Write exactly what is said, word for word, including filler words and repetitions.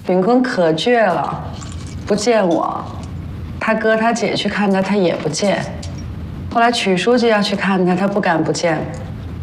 炳坤可倔了，不见我。他哥他姐去看他，他也不见。后来曲书记要去看他，他不敢不见。